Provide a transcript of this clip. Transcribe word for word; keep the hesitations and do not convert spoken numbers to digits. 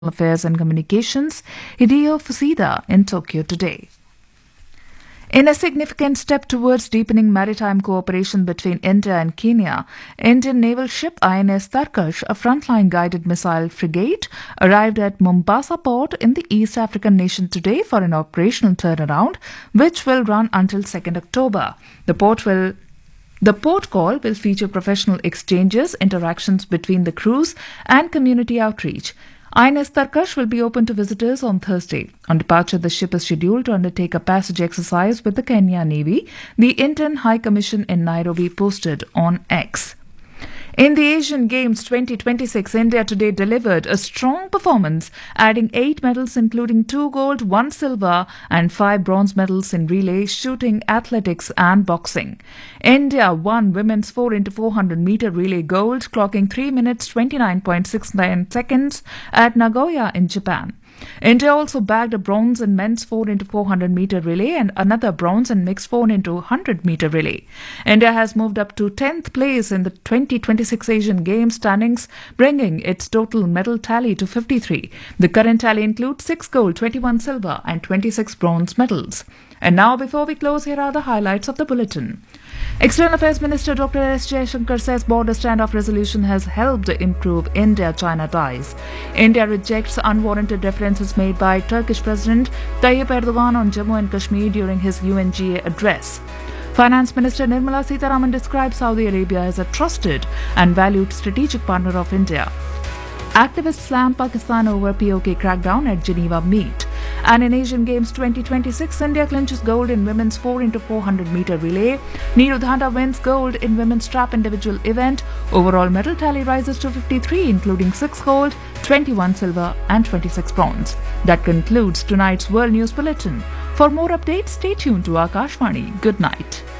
Affairs and Communications, Hideo Fushida, in Tokyo today. In a significant step towards deepening maritime cooperation between India and Kenya, Indian naval ship I N S Tarkash, a frontline guided missile frigate, arrived at Mombasa port in the East African nation today for an operational turnaround, which will run until second October. The port will The port call will feature professional exchanges, interactions between the crews, and community outreach. I N S Tarkash will be open to visitors on Thursday. On departure, the ship is scheduled to undertake a passage exercise with the Kenya Navy, the Indian High Commission in Nairobi posted on X. In the Asian Games twenty twenty-six, India today delivered a strong performance, adding eight medals including two gold, one silver and five bronze medals in relay, shooting, athletics and boxing. India won women's four into four hundred meter relay gold, clocking three minutes twenty-nine point six nine seconds at Nagoya in Japan. India also bagged a bronze in men's four into four hundred meter relay and another bronze in mixed four into one hundred meter relay. India has moved up to tenth place in the twenty twenty-six Asian Games standings, bringing its total medal tally to fifty-three. The current tally includes six gold, twenty-one silver and twenty-six bronze medals. And now, before we close, here are the highlights of the bulletin. External Affairs Minister Doctor S. Jaishankar says border standoff resolution has helped improve India-China ties. India rejects unwarranted references made by Turkish President Tayyip Erdogan on Jammu and Kashmir during his U N G A address. Finance Minister Nirmala Sitharaman describes Saudi Arabia as a trusted and valued strategic partner of India. Activists slam Pakistan over P O K crackdown at Geneva meet. And in Asian Games twenty twenty-six, India clinches gold in women's four into four hundred meter relay. Neeru Dhanda wins gold in women's trap individual event. Overall medal tally rises to fifty-three, including six gold, twenty-one silver and twenty-six bronze. That concludes tonight's World News Bulletin. For more updates, stay tuned to Akashvani. Good night.